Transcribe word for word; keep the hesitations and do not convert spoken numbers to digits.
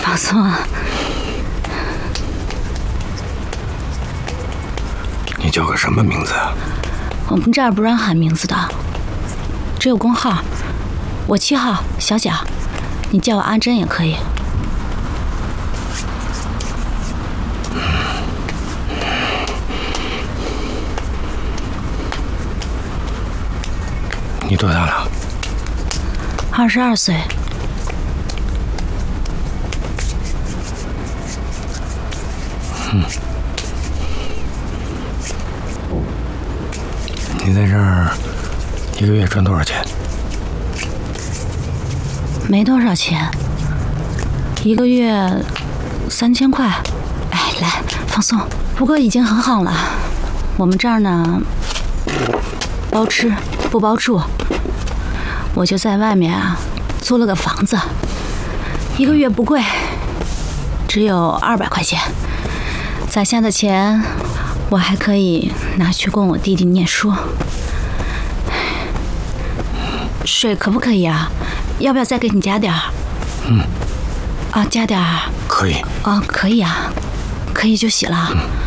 放松啊。 你叫个什么名字啊？ 我们这儿不让喊名字的，只有工号。我七号小贾，你叫我阿珍也可以。 你多大了？ 二十二岁。 嗯。你在这儿一个月赚多少钱？ 没多少钱，一个月三千块。哎，来放松。不过已经很好了。我们这儿呢，包吃不包住。我就在外面啊租了个房子，一个月不贵，只有二百块钱。攒下的钱，我还可以拿去供我弟弟念书。水可不可以啊？要不要再给你加点儿？ 嗯。 啊，加点儿。 可以。 啊，可以啊，可以就洗了。 嗯。